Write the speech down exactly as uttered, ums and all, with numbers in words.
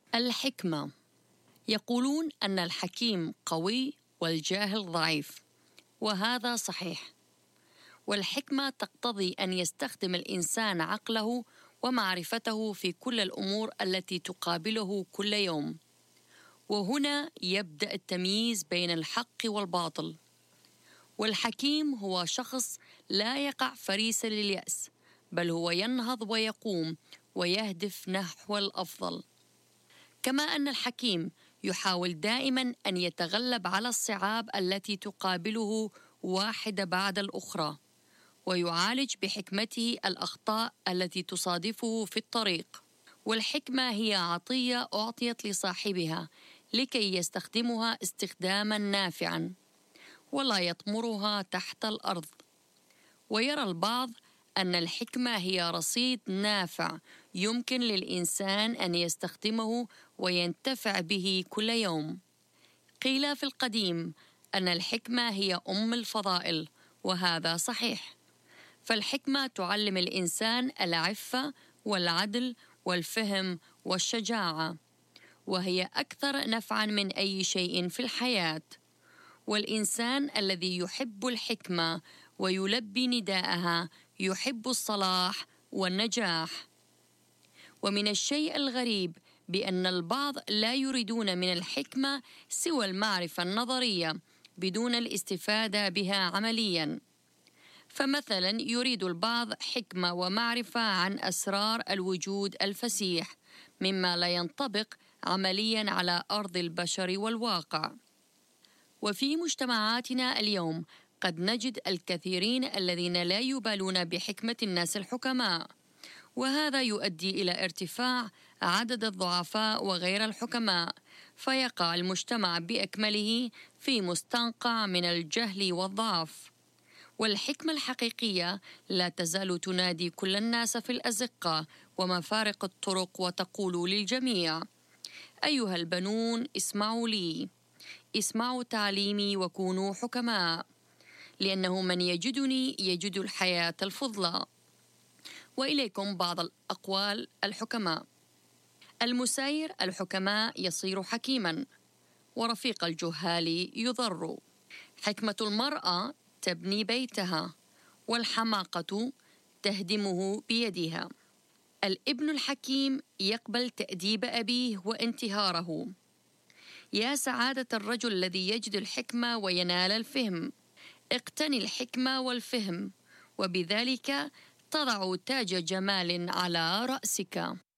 الحكمة. يقولون أن الحكيم قوي والجاهل ضعيف، وهذا صحيح. والحكمة تقتضي أن يستخدم الإنسان عقله ومعرفته في كل الأمور التي تقابله كل يوم. وهنا يبدأ التمييز بين الحق والباطل. والحكيم هو شخص لا يقع فريسة لليأس، بل هو ينهض ويقوم ويهدف نحو الأفضل. كما أن الحكيم يحاول دائما أن يتغلب على الصعاب التي تقابله واحدة بعد الأخرى، ويعالج بحكمته الأخطاء التي تصادفه في الطريق. والحكمة هي عطية أعطيت لصاحبها لكي يستخدمها استخداما نافعا، ولا يطمرها تحت الأرض. ويرى البعض أن الحكمة هي رصيد نافع يمكن للإنسان أن يستخدمه وينتفع به كل يوم. قيل في القديم أن الحكمة هي أم الفضائل، وهذا صحيح. فالحكمة تعلم الإنسان العفة والعدل والفهم والشجاعة، وهي أكثر نفعاً من أي شيء في الحياة. والإنسان الذي يحب الحكمة ويلبي نداءها يحب الصلاح والنجاح. ومن الشيء الغريب بأن البعض لا يريدون من الحكمة سوى المعرفة النظرية بدون الاستفادة بها عملياً. فمثلاً يريد البعض حكمة ومعرفة عن أسرار الوجود الفسيح، مما لا ينطبق عملياً على أرض البشر والواقع. وفي مجتمعاتنا اليوم قد نجد الكثيرين الذين لا يبالون بحكمة الناس الحكماء، وهذا يؤدي إلى ارتفاع عدد الضعفاء وغير الحكماء، فيقع المجتمع بأكمله في مستنقع من الجهل والضعف. والحكمة الحقيقية لا تزال تنادي كل الناس في الأزقة ومفارق الطرق وتقول للجميع: أيها البنون، اسمعوا لي، اسمعوا تعليمي وكونوا حكماء، لأنه من يجدني يجد الحياة الفضلى. وإليكم بعض الأقوال الحكماء: المساير الحكماء يصير حكيما، ورفيق الجهال يضر. حكمة المرأة تبني بيتها، والحماقة تهدمه بيدها. الابن الحكيم يقبل تأديب أبيه وانتهاره. يا سعادة الرجل الذي يجد الحكمة وينال الفهم. اقتني الحكمة والفهم، وبذلك تضع تاج جمال على رأسك.